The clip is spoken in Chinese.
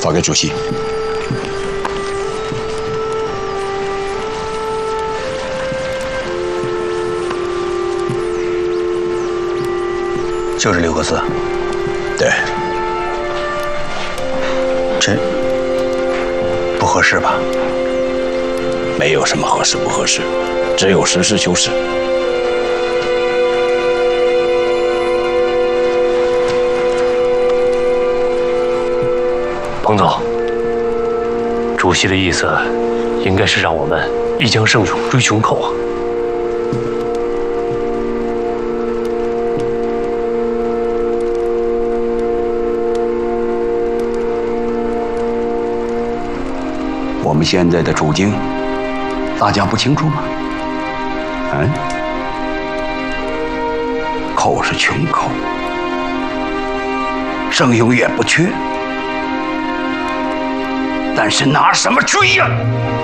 发给主席。 就这6个字。 对。 这不合适吧？ 没有什么合适不合适，只有实事求是。 彭总，主席的意思应该是让我们一将胜出追穷寇啊。 我们现在的处境，大家不清楚吗？寇是穷寇，胜永远不缺，但是拿什么追呀？